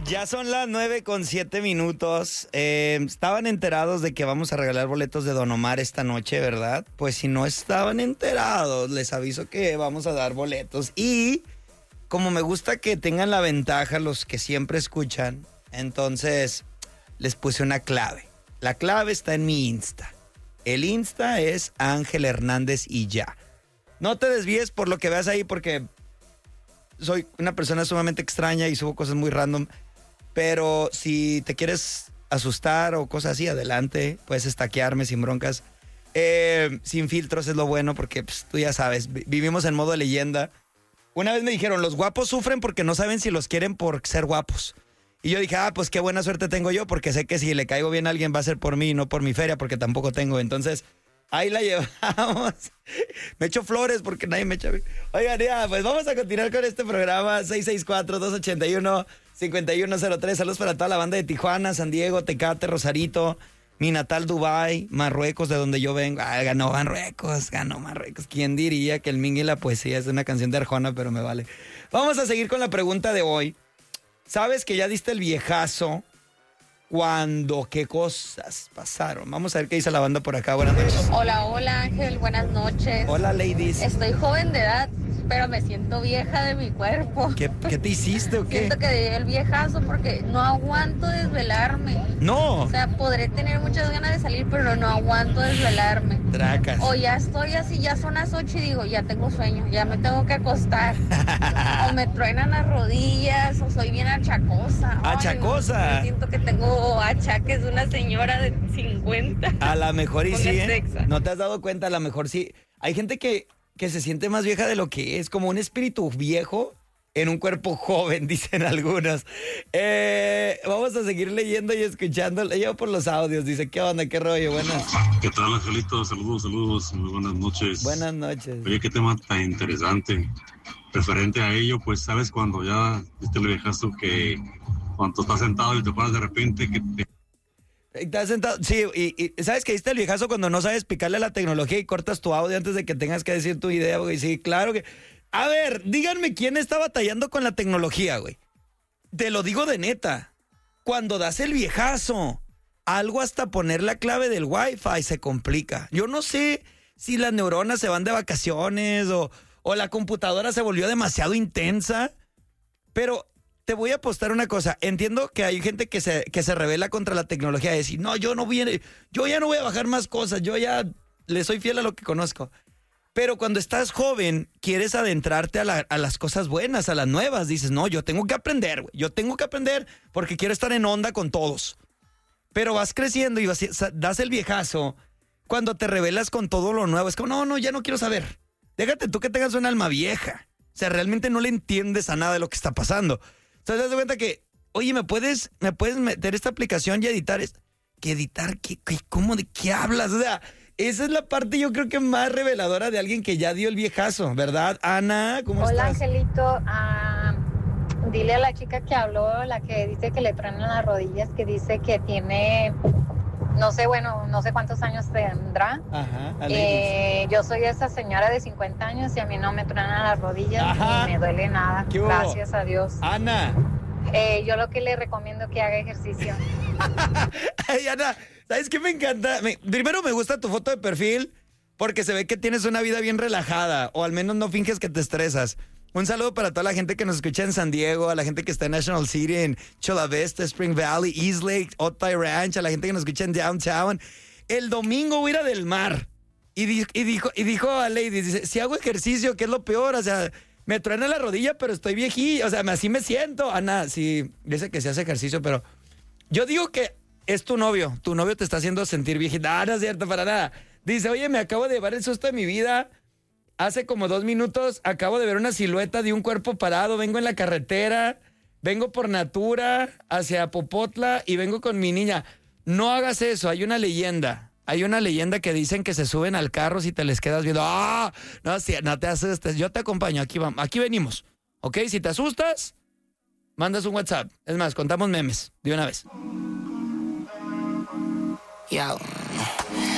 Ya son las 9:07. Estaban enterados de que vamos a regalar boletos de Don Omar esta noche, ¿verdad? Pues si no estaban enterados, les aviso que vamos a dar boletos. Y como me gusta que tengan la ventaja los que siempre escuchan, entonces les puse una clave. La clave está en mi Insta. El Insta es Ángel Hernández y ya. No te desvíes por lo que veas ahí porque soy una persona sumamente extraña y subo cosas muy random. Pero si te quieres asustar o cosas así, adelante. Puedes estaquearme sin broncas. Sin filtros es lo bueno porque pues, tú ya sabes, vivimos en modo leyenda. Una vez me dijeron, los guapos sufren porque no saben si los quieren por ser guapos. Y yo dije, pues qué buena suerte tengo yo porque sé que si le caigo bien a alguien va a ser por mí, no por mi feria porque tampoco tengo. Entonces, ahí la llevamos. Me echo flores porque nadie me echa. Oigan, ya, pues vamos a continuar con este programa. 664-281-5103. Saludos para toda la banda de Tijuana, San Diego, Tecate, Rosarito, mi natal Dubái, Marruecos, de donde yo vengo. Ganó Marruecos. ¿Quién diría que el Mingue y la poesía es una canción de Arjona? Pero me vale. Vamos a seguir con la pregunta de hoy. ¿Sabes que ya diste el viejazo? ¿Cuándo? ¿Qué cosas pasaron? Vamos a ver qué dice la banda por acá. Buenas noches. Hola Ángel, buenas noches. Hola, ladies. Estoy joven de edad, pero me siento vieja de mi cuerpo. ¿Qué te di o qué? Siento que di el viejazo porque no aguanto desvelarme. No. O sea, podré tener muchas ganas de salir, pero no aguanto desvelarme. Tracas. O ya estoy así, ya son las 8 y digo, ya tengo sueño, ya me tengo que acostar. O me truenan las rodillas, o soy bien achacosa. ¿Achacosa? Ay, siento que tengo achaques de una señora de 50. A lo mejor y Con sí, el ¿eh? Texa. ¿No te has dado cuenta? A lo mejor sí. Hay gente que se siente más vieja de lo que es, como un espíritu viejo en un cuerpo joven, dicen algunos. Vamos a seguir leyendo y escuchando. Yo por los audios, dice, ¿qué onda? ¿Qué rollo? Buenas. ¿Qué tal, Angelito? Saludos, muy buenas noches. Buenas noches. Oye, qué tema tan interesante. Referente a ello, pues, ¿sabes cuando ya viste el viejazo que cuando estás sentado y te paras de repente que te... ¿Estás sentado? Sí, y ¿sabes que diste el viejazo cuando no sabes picarle a la tecnología y cortas tu audio antes de que tengas que decir tu idea, güey? Sí, claro que... A ver, díganme quién está batallando con la tecnología, güey. Te lo digo de neta. Cuando das el viejazo, algo hasta poner la clave del Wi-Fi se complica. Yo no sé si las neuronas se van de vacaciones o la computadora se volvió demasiado intensa, pero te voy a apostar una cosa. Entiendo que hay gente que se rebela contra la tecnología, de decir, no, yo ya no voy a bajar más cosas, yo ya le soy fiel a lo que conozco. Pero cuando estás joven, quieres adentrarte a las cosas buenas, a las nuevas. Dices, no, yo tengo que aprender, güey. Yo tengo que aprender porque quiero estar en onda con todos. Pero vas creciendo y das el viejazo cuando te rebelas con todo lo nuevo. Es como, no, ya no quiero saber. Déjate tú que tengas un alma vieja. O sea, realmente no le entiendes a nada de lo que está pasando. Entonces, te das cuenta que, oye, ¿me puedes meter esta aplicación y editar? ¿Qué editar? ¿Cómo? ¿De qué hablas? O sea... Esa es la parte yo creo que más reveladora de alguien que ya dio el viejazo, ¿verdad? Ana, ¿cómo estás? Hola, Angelito. Dile a la chica que habló, la que dice que le truenan las rodillas, que dice que tiene, no sé cuántos años tendrá. Ajá, yo soy esa señora de 50 años y a mí no me truenan las rodillas. Ajá. Ni me duele nada. ¿Qué hubo? Gracias a Dios. Ana. Yo lo que le recomiendo es que haga ejercicio. Ay, Ana, ¿sabes qué me encanta? Primero me gusta tu foto de perfil porque se ve que tienes una vida bien relajada o al menos no finges que te estresas. Un saludo para toda la gente que nos escucha en San Diego, a la gente que está en National City, en Chula Vista, Spring Valley, East Lake, Otay Ranch, a la gente que nos escucha en Downtown. El domingo voy a ir a Del Mar. Y dijo a Lady, dice, si hago ejercicio, ¿qué es lo peor? O sea, me truena la rodilla, pero estoy viejillo. O sea, así me siento. Ana, sí, dice que se hace ejercicio, pero yo digo que es tu novio. Tu novio te está haciendo sentir viejita. No es cierto, para nada. Dice, oye, me acabo de llevar el susto de mi vida. Hace como 2 minutos acabo de ver una silueta de un cuerpo parado. Vengo en la carretera. Vengo por Natura hacia Popotla y vengo con mi niña. No hagas eso. Hay una leyenda. Hay una leyenda que dicen que se suben al carro si te les quedas viendo. ¡Ah! No te asustes. Yo te acompaño. Aquí venimos. ¿Ok? Si te asustas, mandas un WhatsApp. Es más, contamos memes de una vez. Yo.